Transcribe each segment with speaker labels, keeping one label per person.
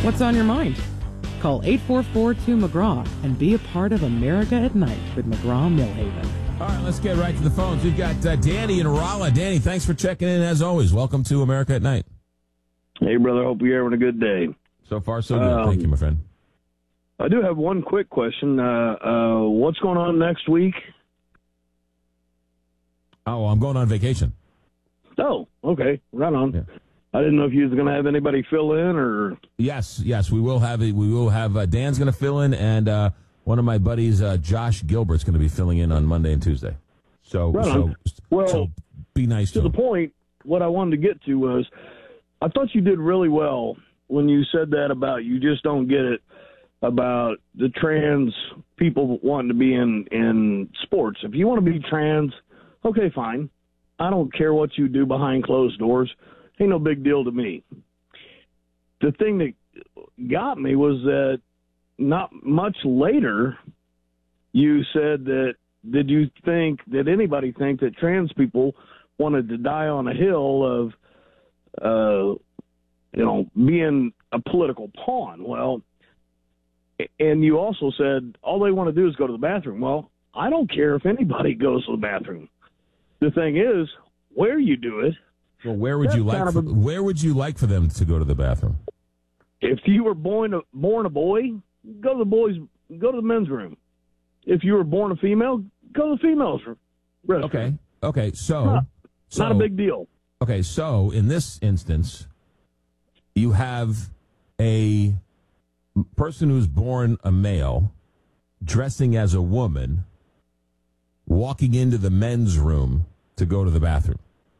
Speaker 1: What's on your mind? Call 844-2McGraw and be a part of America at Night with McGraw-Millhaven.
Speaker 2: All right, let's get right to the phones. We've got Danny in Rolla. Danny, thanks for checking in as always. Welcome to America at Night.
Speaker 3: Hey, brother. Hope you're having a good day.
Speaker 2: So far, so good. Thank you, my friend.
Speaker 3: I do have one quick question. What's going on next week?
Speaker 2: Oh, I'm going on vacation.
Speaker 3: Oh, okay. Right on.
Speaker 2: Yeah.
Speaker 3: I didn't know if you was going to have anybody fill in or...
Speaker 2: Yes, we will have Dan's going to fill in, and one of my buddies, Josh Gilbert's going to be filling in on Monday and Tuesday. So be nice to
Speaker 3: the
Speaker 2: him.
Speaker 3: point, what I wanted to get to was, I thought you did really well when you said that about you just don't get it about the trans people wanting to be in sports. If you want to be trans, okay, fine. I don't care what you do behind closed doors. Ain't no big deal to me. The thing that got me was that not much later, you said that, did anybody think that trans people wanted to die on a hill of, being a political pawn? Well, and you also said all they want to do is go to the bathroom. Well, I don't care if anybody goes to the bathroom. The thing is, where you do it.
Speaker 2: Well, where would you like for them to go to the bathroom?
Speaker 3: If you were born a boy, go to the men's room. If you were born a female, go to the females' restroom.
Speaker 2: Okay. So
Speaker 3: not a big deal.
Speaker 2: Okay, so in this instance, you have a person who's born a male, dressing as a woman, walking into the men's room to go to the bathroom.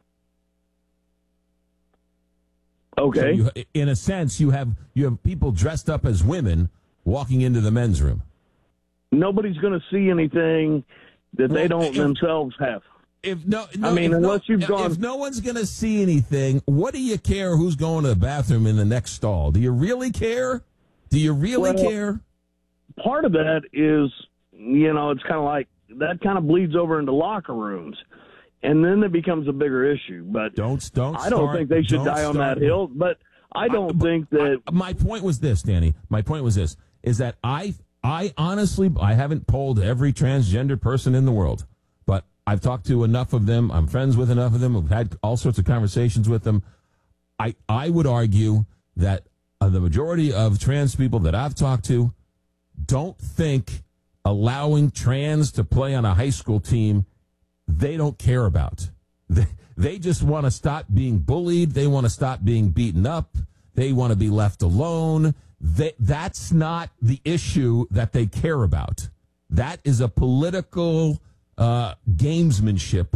Speaker 3: Okay.
Speaker 2: So in a sense, you have people dressed up as women walking into the men's room.
Speaker 3: Nobody's going to see anything that they don't themselves have.
Speaker 2: If no one's going to see anything, what do you care who's going to the bathroom in the next stall? Do you really care? Care?
Speaker 3: Part of that is, it's kind of like that kind of bleeds over into locker rooms. And then it becomes a bigger issue. But I don't think they should die on that hill. But I don't think that.
Speaker 2: My point was this, Danny. My point was this: is that I honestly haven't polled every transgender person in the world, but I've talked to enough of them. I'm friends with enough of them. I've had all sorts of conversations with them. I would argue that the majority of trans people that I've talked to don't think allowing trans to play on a high school team, they don't care about. They just want to stop being bullied. They want to stop being beaten up. They want to be left alone. That's not the issue that they care about. That is a political gamesmanship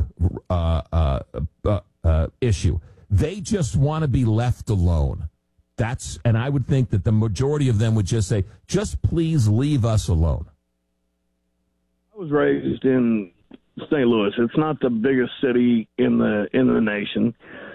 Speaker 2: issue. They just want to be left alone. And I would think that the majority of them would just say, just please leave us alone.
Speaker 3: I was raised in St. Louis. It's not the biggest city in the nation,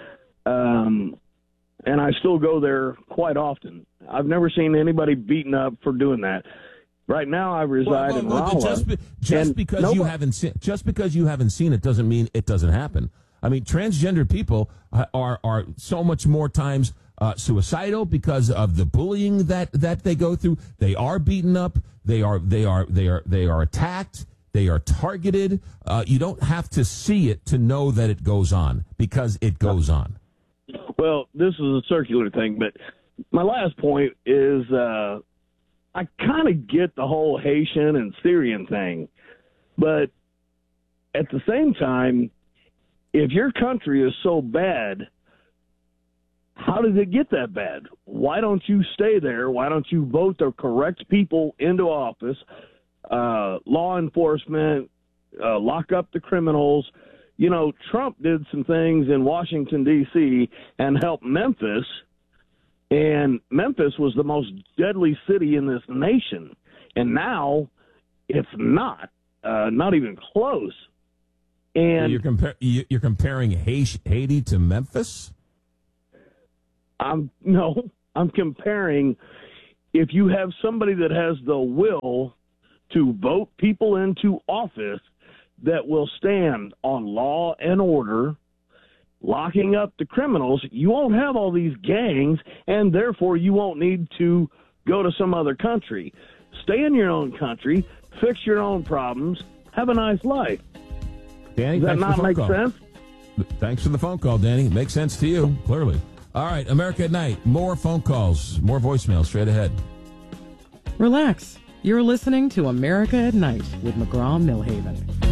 Speaker 3: and I still go there quite often. I've never seen anybody beaten up for doing that. Right now, I reside in Rolla.
Speaker 2: Just because you haven't seen it doesn't mean it doesn't happen. I mean, transgender people are so much more times suicidal because of the bullying that they go through. They are beaten up. They are attacked. They are targeted. You don't have to see it to know that it goes on, because it goes on.
Speaker 3: Well, this is a circular thing, but my last point is I kind of get the whole Haitian and Syrian thing, but at the same time, if your country is so bad, how did it get that bad? Why don't you stay there? Why don't you vote the correct people into office? Law enforcement, lock up the criminals. Trump did some things in Washington, D.C. and helped Memphis, and Memphis was the most deadly city in this nation. And now it's not even close. And
Speaker 2: you're comparing Haiti to Memphis?
Speaker 3: I'm comparing, if you have somebody that has the will to vote people into office that will stand on law and order locking up the criminals, you won't have all these gangs, and therefore you won't need to go to some other country. Stay in your own country, fix your own problems, have a nice life.
Speaker 2: Danny,
Speaker 3: does that not make sense?
Speaker 2: Thanks for the phone call, Danny. Makes sense to you, clearly. All right, America at Night. More phone calls, more voicemails straight ahead.
Speaker 1: Relax. You're listening to America at Night with McGraw-Milhaven.